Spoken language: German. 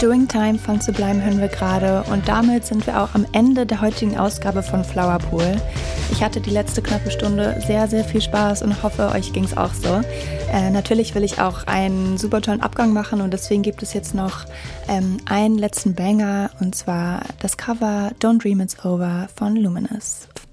Doing Time von Sublime hören wir gerade und damit sind wir auch am Ende der heutigen Ausgabe von Flower Pool. Ich hatte die letzte knappe Stunde sehr, sehr viel Spaß und hoffe, euch ging es auch so. Natürlich will ich auch einen super tollen Abgang machen und deswegen gibt es jetzt noch einen letzten Banger und zwar das Cover Don't Dream It's Over von Luminous.